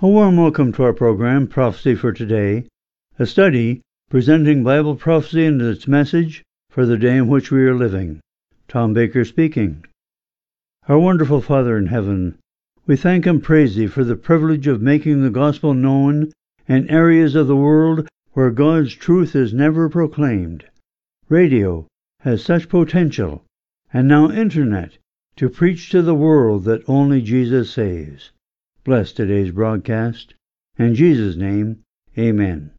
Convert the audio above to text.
A warm welcome to our program, Prophecy for Today, a study presenting Bible prophecy and its message for the day in which we are living. Tom Baker speaking. Our wonderful Father in heaven, we thank and praise Thee for the privilege of making the gospel known in areas of the world where God's truth is never proclaimed. Radio has such potential, and now Internet, to preach to the world that only Jesus saves. Bless today's broadcast. In Jesus' name, amen.